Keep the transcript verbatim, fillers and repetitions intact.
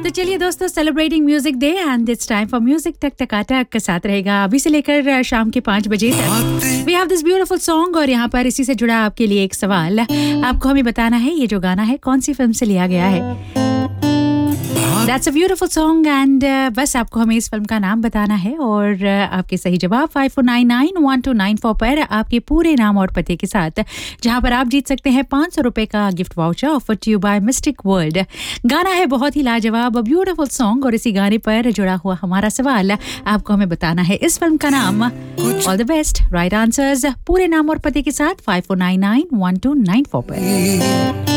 तो चलिए दोस्तों, celebrating music day and it's time for music टक टकाटक के साथ रहेगा अभी से लेकर शाम के पाँच बजे तक। We have this beautiful song और यहाँ पर इसी से जुड़ा आपके लिए एक सवाल आपको हमें बताना है, ये जो गाना है कौन सी फिल्म से लिया गया है। That's a beautiful song and uh, बस आपको हमें इस फिल्म का नाम बताना है और uh, आपके सही जवाब five four nine nine one two nine four पर आपके पूरे नाम और पते के साथ, जहां पर आप जीत सकते हैं पाँच सौ रुपए का gift voucher offer to you bye mistake world. गाना है बहुत ही लाजवाब, ब्यूटीफुल सॉन्ग और इसी गाने पर जुड़ा हुआ हमारा सवाल आपको हमें बताना है इस फिल्म का नाम। All the best, right answers पूरे नाम और पते के साथ five four nine nine one two nine four पर।